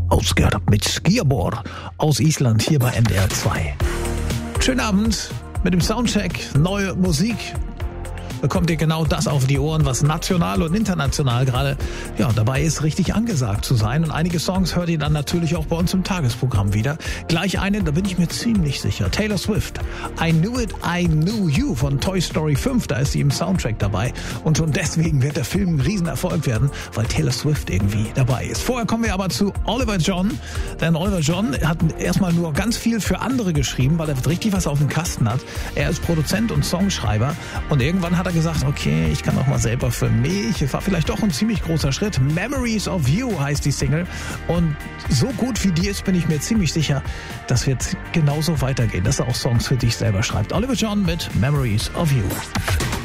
ausgehört mit Skierborg aus Island hier bei NDR 2. Schönen Abend mit dem Soundcheck, neue Musik. Bekommt ihr genau das auf die Ohren, was national und international gerade dabei ist, richtig angesagt zu sein. Und einige Songs hört ihr dann natürlich auch bei uns im Tagesprogramm wieder. Gleich eine, da bin ich mir ziemlich sicher. Taylor Swift. I Knew It, I Knew You von Toy Story 5. Da ist sie im Soundtrack dabei. Und schon deswegen wird der Film ein Riesenerfolg werden, weil Taylor Swift irgendwie dabei ist. Vorher kommen wir aber zu Oliver John. Denn Oliver John hat erstmal nur ganz viel für andere geschrieben, weil er richtig was auf dem Kasten hat. Er ist Produzent und Songschreiber. Und irgendwann hat er gesagt, okay, ich kann auch mal selber für mich. Es war vielleicht doch ein ziemlich großer Schritt. Memories of You heißt die Single. Und so gut wie die ist, bin ich mir ziemlich sicher, das wird genauso weitergehen, dass er auch Songs für dich selber schreibt. Oliver John mit Memories of You.